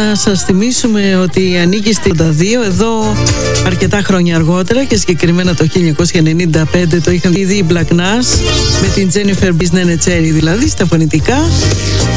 να σας θυμίσουμε ότι ανήκει στη 82, εδώ αρκετά χρόνια αργότερα και συγκεκριμένα το 1995 το είχαν ήδη οι Black Nas με την Jennifer Business δηλαδή στα φωνητικά.